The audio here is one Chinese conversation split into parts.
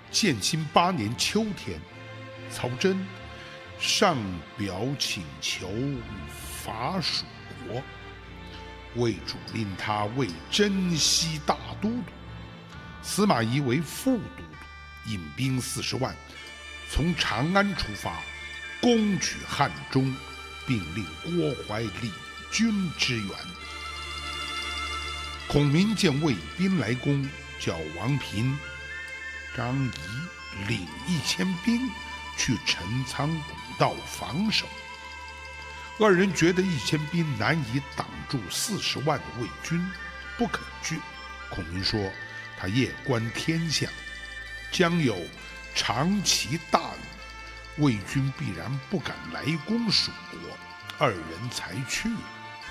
建兴8年秋天，曹真上表请求伐蜀国，魏主令他为征西大都督，司马懿为副都督，引兵40万，从长安出发，攻取汉中，并令郭淮领军支援。孔明见魏兵来攻，叫王平、张仪领1000兵去陈仓古道防守。2人觉得1000兵难以挡住40万的魏军，不肯去。孔明说他夜观天象，将有长旗大雨，魏军必然不敢来攻蜀国，2人才去了。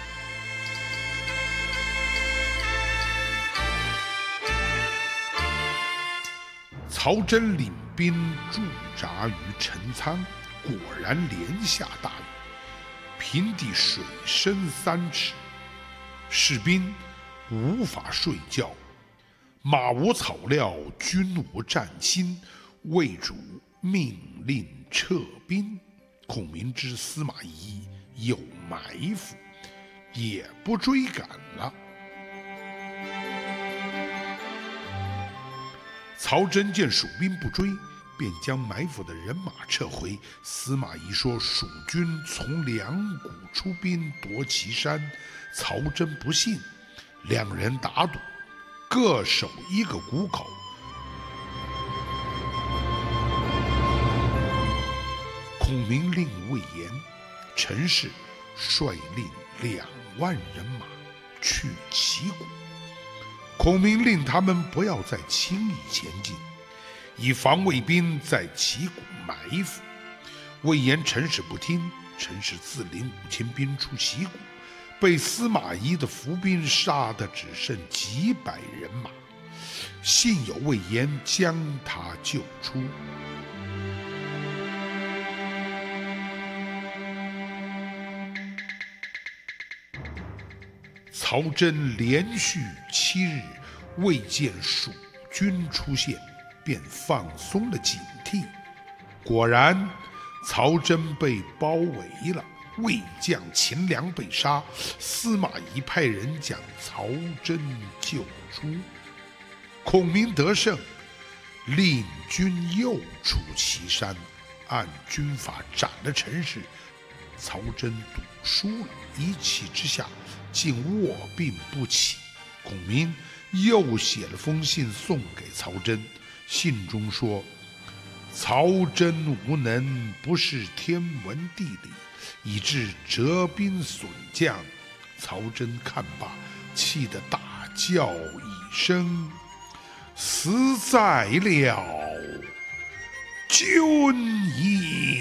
曹真领兵驻扎于陈仓，果然连下大雨，平地水深3尺，士兵无法睡觉，马无草料，军无战心，魏主命令撤兵。孔明知司马懿有埋伏，也不追赶了。曹真见蜀兵不追，便将埋伏的人马撤回。司马懿说蜀军从两谷出兵夺岐山，曹真不信，2人打赌，各守1个谷口。孔明令魏延、陈氏率领2万人马去岐谷。孔明令他们不要再轻易前进，以防魏兵在岐谷埋伏。魏延、陈氏不听，陈氏自领5000兵出岐谷，被司马懿的伏兵杀得只剩几百人马，幸有魏延将他救出。曹真连续7日未见蜀军出现，便放松了警惕。果然，曹真被包围了，魏将秦良被杀，司马懿派人将曹真救出。孔明得胜，令军又出岐山，按军法斩了陈氏。曹真赌输了，一气之下竟卧病不起。孔明又写了封信送给曹真，信中说：曹真无能，不识天文地理，以致折兵损将。曹真看罢，气得大叫一声：死在了军营。